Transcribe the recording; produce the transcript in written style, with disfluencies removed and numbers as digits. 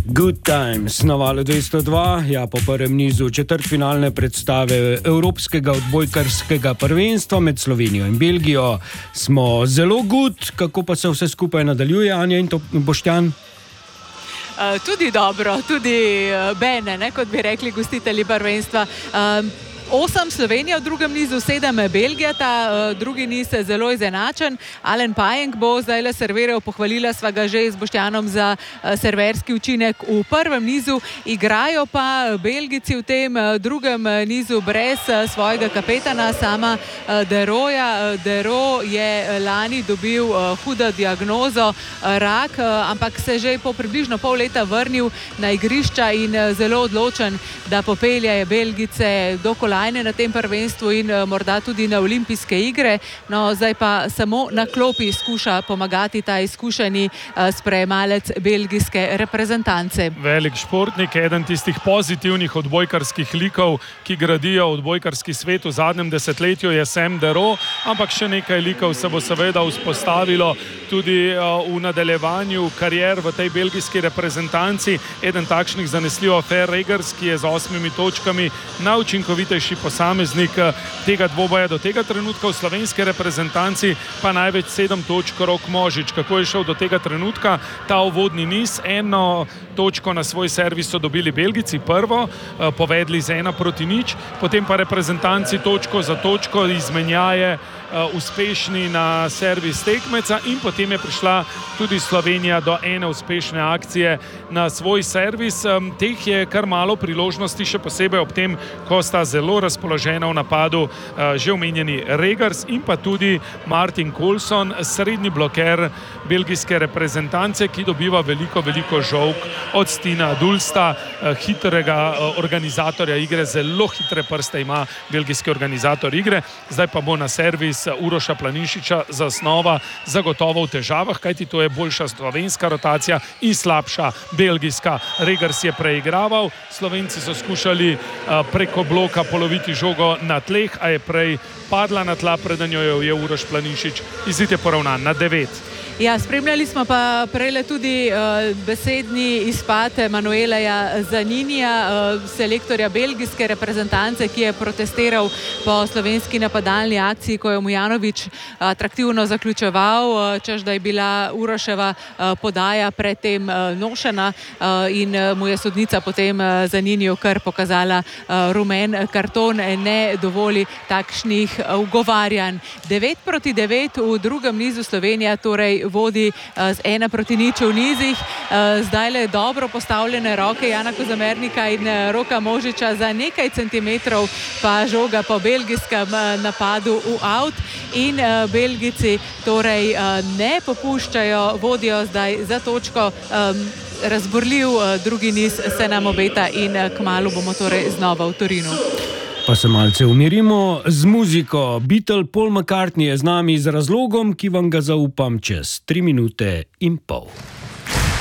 Good Times na valu 202, ja, po prvem nizu četrtfinalne predstave Evropskega odbojkarskega prvenstva med Slovenijo in Belgijo smo zelo good. Kako pa se vse skupaj nadaljuje, Anja in Boštjan? Tudi dobro, tudi bene, ne, kot bi rekli gostitelji prvenstva. 8 Slovenija v drugem nizu, 7 Belgija, ta drugi niz je zelo izenačen. Alen Pajenk bo zdaj le serviral, pohvalila sva ga že z Boštjanom za serverski učinek v prvem nizu. Igrajo pa Belgijci v tem drugem nizu brez svojega kapetana, sama Deroja. Dero je lani dobil hudo diagnozo, rak, ampak se že po približno pol leta vrnil na igrišča in zelo odločen, da popelje Belgijce do kolajne na tem prvenstvu in morda tudi na olimpijske igre. No, zdaj pa samo na klopi skuša pomagati ta izkušeni sprejemalec belgijske reprezentance. Velik športnik, eden tistih pozitivnih odbojkarskih likov, ki gradijo odbojkarski svet v zadnjem desetletju, je Sam Dero, ampak še nekaj likov se bo seveda vzpostavilo tudi v nadaljevanju karier v tej belgijski reprezentanci. Eden takšnih zanesljivo Fer Regers, ki je z 8 točkami najučinkovitejši posameznik tega dvoboja do tega trenutka. V slovenski reprezentanci pa največ 7 točk Rok Možič. Kako je šel do tega trenutka ta uvodni niz? 1 točko na svoj servis so dobili Belgijci, prvo, povedli z 1-0, potem pa reprezentanci točko za točko izmenjaje uspešni na servis tekmeca in potem je prišla tudi Slovenija do ene uspešne akcije na svoj servis. Teh je kar malo priložnosti, še posebej ob tem, ko sta zelo razpoložena v napadu že omenjeni Regers in pa tudi Martin Coulson, srednji bloker belgijske reprezentance, ki dobiva veliko žolk od Stina Dulsta, hitrega organizatorja igre, zelo hitre prste ima belgijski organizator igre. Zdaj pa bo na servis Uroša Planinšiča zasnova zagotovo v težavah, kajti to je boljša slovenska rotacija in slabša belgijska. Regers je preigraval, Slovenci so skušali preko bloka poloviti žogo na tleh, a je prej padla na tla, preden jo je ujel Uroš Planinšič. Izid je poravnan na 9. Ja, spremljali smo pa prejle tudi besedni izpad Manuela Zaninija, selektorja belgijske reprezentance, ki je protestiral po slovenski napadalni akciji, ko je Mujanović atraktivno zaključeval, češ da je bila Uroševa podaja predtem nošena in mu je sodnica potem Zaniniju kar pokazala rumen karton, ne dovoli takšnih ugovarjanj. 9-9 v drugem nizu Slovenija torej vodi z 1-0 v nizih. Zdaj le dobro postavljene roke Jana Kozamernika in Roka Možiča, za nekaj centimetrov pa žoga po belgijskem napadu v out in Belgijci torej ne popuščajo, vodijo zdaj za točko. Razborljiv drugi niz se nam obeta in kmalu bomo torej znova v Torinu. Pa se malce umirimo z muziko. Beatle Paul McCartney je z nami z razlogom, ki vam ga zaupam čez 3 minute in pol.